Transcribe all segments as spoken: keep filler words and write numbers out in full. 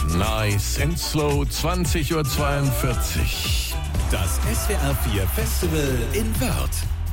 Nice and Slow, zwanzig Uhr zweiundvierzig. Das S W R vier Festival in Wörth.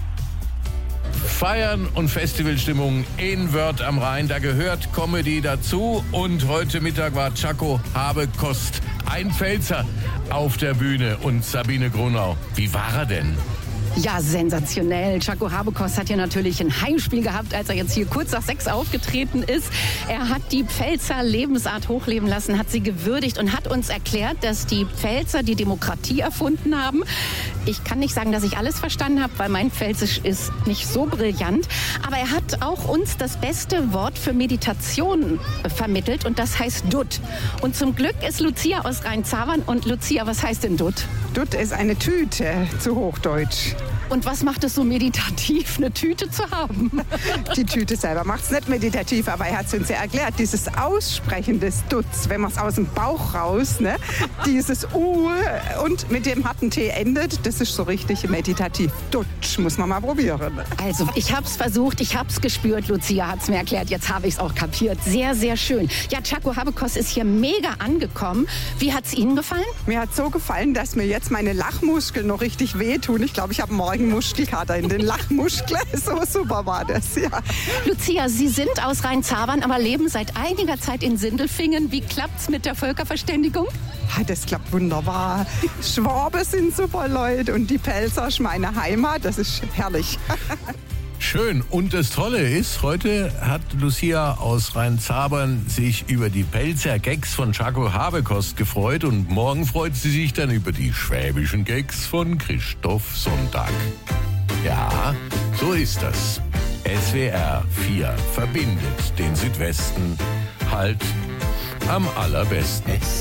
Feiern und Festivalstimmung in Wörth am Rhein, da gehört Comedy dazu. Und heute Mittag war Chaco Habekost, ein Pfälzer, auf der Bühne. Und Sabine Grunau, wie war er denn? Ja, sensationell. Chaco Habekost hat ja natürlich ein Heimspiel gehabt, als er jetzt hier kurz nach sechs aufgetreten ist. Er hat die Pfälzer Lebensart hochleben lassen, hat sie gewürdigt und hat uns erklärt, dass die Pfälzer die Demokratie erfunden haben. Ich kann nicht sagen, dass ich alles verstanden habe, weil mein Pfälzisch ist nicht so brillant. Aber er hat auch uns das beste Wort für Meditation vermittelt und das heißt Dutt. Und zum Glück ist Lucia aus Rhein-Zabern. Und Lucia, was heißt denn Dutt? Dutt ist eine Tüte, zu Hochdeutsch. Und was macht es so meditativ, eine Tüte zu haben? Die Tüte selber macht es nicht meditativ, aber er hat es uns ja erklärt. Dieses Aussprechen des Dutts, wenn man es aus dem Bauch raus, ne, dieses U und mit dem harten T endet, das ist so richtig meditativ. Dutsch, muss man mal probieren. Also, ich habe es versucht, ich habe es gespürt. Lucia hat es mir erklärt, jetzt habe ich es auch kapiert. Sehr, sehr schön. Ja, Chaco Habekost ist hier mega angekommen. Wie hat es Ihnen gefallen? Mir hat so gefallen, dass mir jetzt meine Lachmuskeln noch richtig wehtun. Ich glaube, ich habe morgen Muskelkater in den Lachmuskeln. So super war das, ja. Lucia, Sie sind aus Rhein-Zabern, aber leben seit einiger Zeit in Sindelfingen. Wie klappt's mit der Völkerverständigung? Ja, das klappt wunderbar. Schwaben sind super Leute und die Pfälzer ist meine Heimat. Das ist herrlich. Schön. Und das Tolle ist, heute hat Lucia aus Rhein-Zabern sich über die Pfälzer Gags von Chaco Habekost gefreut und morgen freut sie sich dann über die schwäbischen Gags von Christoph Sonntag. Ja, so ist das. S W R vier verbindet den Südwesten halt am allerbesten.